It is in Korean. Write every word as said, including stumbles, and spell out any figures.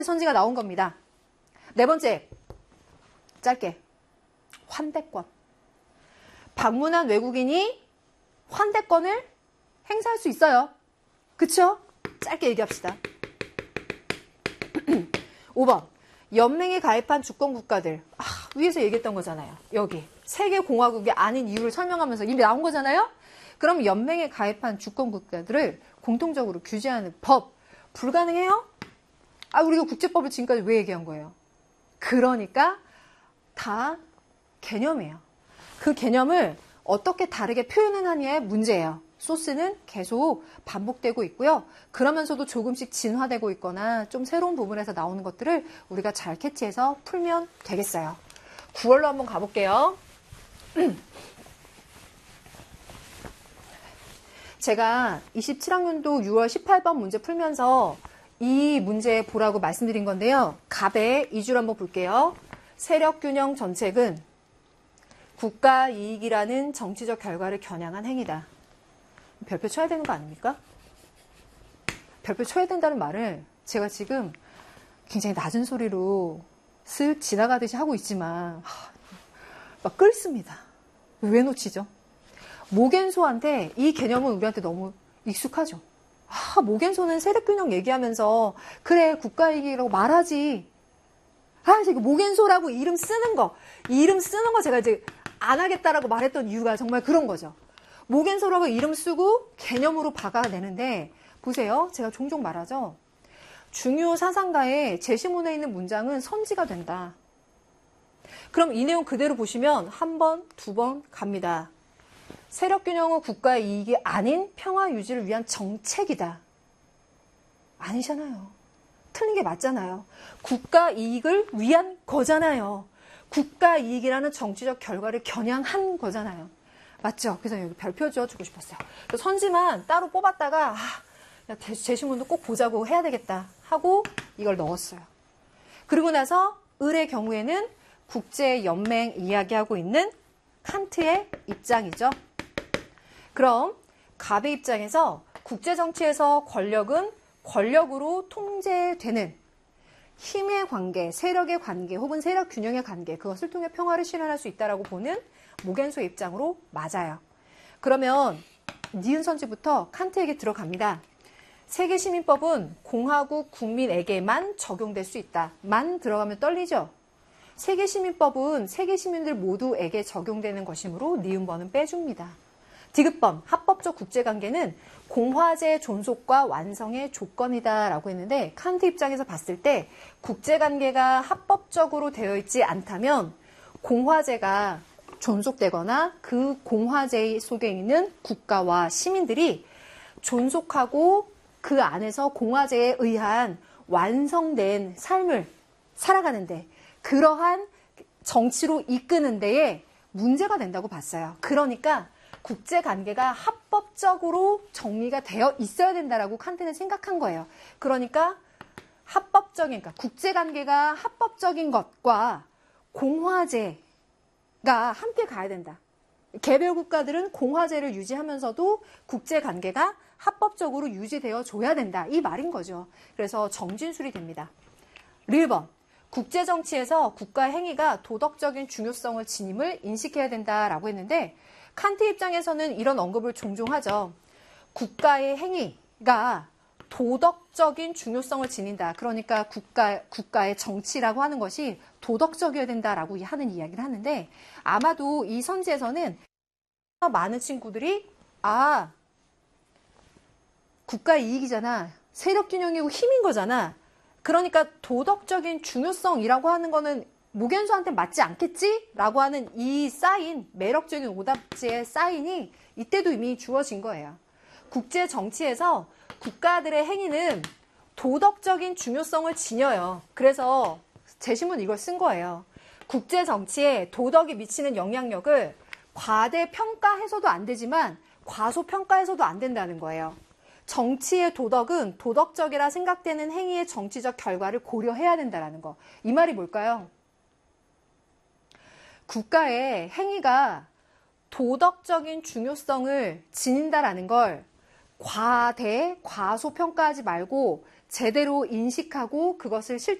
선지가 나온 겁니다. 네 번째, 짧게 환대권. 방문한 외국인이 환대권을 행사할 수 있어요. 그쵸? 짧게 얘기합시다. 오 번, 연맹에 가입한 주권 국가들. 아, 위에서 얘기했던 거잖아요. 여기 세계 공화국이 아닌 이유를 설명하면서 이미 나온 거잖아요. 그럼 연맹에 가입한 주권 국가들을 공통적으로 규제하는 법 불가능해요? 아, 우리가 국제법을 지금까지 왜 얘기한 거예요? 그러니까 다 개념이에요. 그 개념을 어떻게 다르게 표현을 하냐의 문제예요. 소스는 계속 반복되고 있고요. 그러면서도 조금씩 진화되고 있거나 좀 새로운 부분에서 나오는 것들을 우리가 잘 캐치해서 풀면 되겠어요. 구월로 한번 가볼게요. 제가 이십칠 학년도 유월 십팔 번 문제 풀면서 이 문제 보라고 말씀드린 건데요. 갑의 이 줄 한번 볼게요. 세력균형 정책은 국가 이익이라는 정치적 결과를 겨냥한 행위다. 별표 쳐야 되는 거 아닙니까? 별표 쳐야 된다는 말을 제가 지금 굉장히 낮은 소리로 슥 지나가듯이 하고 있지만 하, 막 끓습니다. 왜 놓치죠? 모겐소한테 이 개념은 우리한테 너무 익숙하죠. 아, 모겐소는 세력균형 얘기하면서 그래 국가이익이라고 말하지. 아, 이거 모겐소라고 이름 쓰는 거, 이름 쓰는 거 제가 이제 안 하겠다라고 말했던 이유가 정말 그런 거죠. 모겐소라고 이름 쓰고 개념으로 박아내는데 보세요. 제가 종종 말하죠. 중요 사상가의 제시문에 있는 문장은 선지가 된다. 그럼 이 내용 그대로 보시면 한 번, 두 번 갑니다. 세력균형은 국가의 이익이 아닌 평화 유지를 위한 정책이다. 아니잖아요. 틀린 게 맞잖아요. 국가 이익을 위한 거잖아요. 국가 이익이라는 정치적 결과를 겨냥한 거잖아요. 맞죠? 그래서 여기 별표 지어주고 싶었어요. 선지만 따로 뽑았다가 아, 제시문도 꼭 보자고 해야 되겠다 하고 이걸 넣었어요. 그리고 나서 을의 경우에는 국제연맹 이야기하고 있는 칸트의 입장이죠. 그럼 갑의 입장에서 국제정치에서 권력은 권력으로 통제되는 힘의 관계, 세력의 관계 혹은 세력 균형의 관계, 그것을 통해 평화를 실현할 수 있다라고 보는 모겐소의 입장으로 맞아요. 그러면 니은 선지부터 칸트에게 들어갑니다. 세계시민법은 공화국 국민에게만 적용될 수 있다. 만 들어가면 떨리죠? 세계시민법은 세계시민들 모두에게 적용되는 것이므로 니은번은 빼줍니다. 디귿번, 합법적 국제관계는 공화제 존속과 완성의 조건이다라고 했는데 칸트 입장에서 봤을 때 국제관계가 합법적으로 되어 있지 않다면 공화제가 존속되거나 그 공화제 속에 있는 국가와 시민들이 존속하고 그 안에서 공화제에 의한 완성된 삶을 살아가는데 그러한 정치로 이끄는 데에 문제가 된다고 봤어요. 그러니까 국제관계가 합법적으로 정리가 되어 있어야 된다라고 칸트는 생각한 거예요. 그러니까 합법적인, 그러니까 국제관계가 합법적인 것과 공화제가 함께 가야 된다. 개별 국가들은 공화제를 유지하면서도 국제관계가 합법적으로 유지되어 줘야 된다. 이 말인 거죠. 그래서 정진술이 됩니다. 일 번, 국제정치에서 국가 행위가 도덕적인 중요성을 지님을 인식해야 된다라고 했는데 칸트 입장에서는 이런 언급을 종종 하죠. 국가의 행위가 도덕적인 중요성을 지닌다. 그러니까 국가, 국가의 정치라고 하는 것이 도덕적이어야 된다라고 하는 이야기를 하는데 아마도 이 선지에서는 많은 친구들이 아, 국가 이익이잖아. 세력균형이고 힘인 거잖아. 그러니까 도덕적인 중요성이라고 하는 거는 모겐소한테 맞지 않겠지? 라고 하는 이 사인, 매력적인 오답지의 사인이 이때도 이미 주어진 거예요. 국제 정치에서 국가들의 행위는 도덕적인 중요성을 지녀요. 그래서 제시문 이걸 쓴 거예요. 국제 정치에 도덕이 미치는 영향력을 과대평가해서도 안 되지만 과소평가해서도 안 된다는 거예요. 정치의 도덕은 도덕적이라 생각되는 행위의 정치적 결과를 고려해야 된다는 거. 이 말이 뭘까요? 국가의 행위가 도덕적인 중요성을 지닌다라는 걸 과대, 과소평가하지 말고 제대로 인식하고 그것을 실천